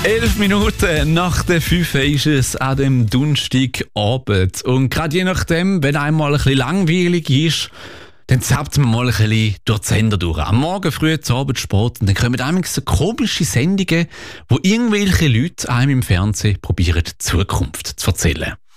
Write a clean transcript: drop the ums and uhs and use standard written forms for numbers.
11 Minuten nach der 5 ist es an dem Donnerstagabend. Und gerade je nachdem, wenn einmal ein bisschen langweilig ist, dann zappt man mal ein bisschen durch die Sender durch. Am Morgen früh, zum Abend spät. Und dann kommen manchmal so komische Sendungen, wo irgendwelche Leute einem im Fernsehen probieren, die Zukunft zu erzählen.